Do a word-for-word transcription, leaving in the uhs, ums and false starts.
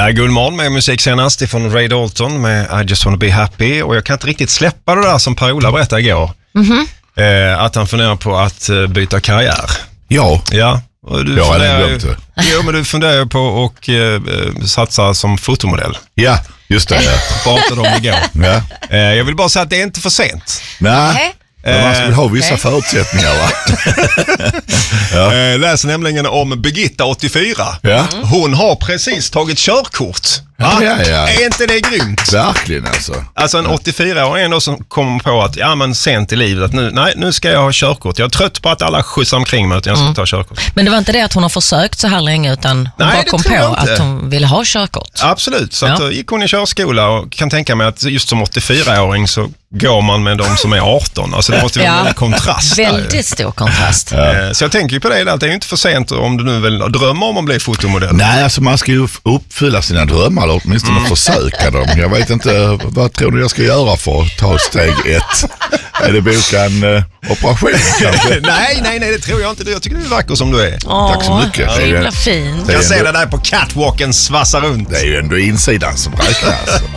Ja, god morgon med musik senast ifrån Ray Dalton med I just wanna be happy. Och jag kan inte riktigt släppa det där som Per-Ola berättade igår. Mm-hmm. Eh, att han funderar på att uh, byta karriär. Ja. Ja. Och du jag har funderar glömt det. Jo, men du funderar ju på att uh, satsa som fotomodell. Ja, just det. Ja. Pratade om igår. Ja. Eh, jag vill bara säga att det är inte för sent. Nej. Men man ska väl ha vissa okay. förutsättningar, va? ja. eh, läser nämligen om Birgitta, åttiofyra. Ja. Hon har precis tagit körkort. Ja, ja, ja. Är inte det grymt? Verkligen alltså. Alltså en åttiofyra-åring ändå som kommer på att ja men sent i livet att nu, nej, nu ska jag ha körkort. Jag är trött på att alla skjutsar omkring mig att jag ska mm. ta körkort. Men det var inte det att hon har försökt så här länge utan hon nej, bara kom på att hon ville ha körkort? Absolut, så ja. att, då gick hon i körskola och kan tänka mig att just som åttiofyra-åring så går man med de som är arton. Alltså det måste vara ja. en kontrast. Väldigt stor kontrast. Ja. Så jag tänker ju på det, att det är ju inte för sent om du nu vill drömma om att bli fotomodell. Nej, alltså man ska ju uppfylla sina drömmar eller åtminstone mm. försöka dem. Jag vet inte, vad tror du jag ska göra för att ta steg ett? Är det boka en uh, operation kanske? nej, nej, nej, det tror jag inte. Jag tycker du är vacker som du är. Åh, tack så mycket. Så himla fint. Jag ser det där på catwalken svassa runt. Det är ju ändå insidan som räknas.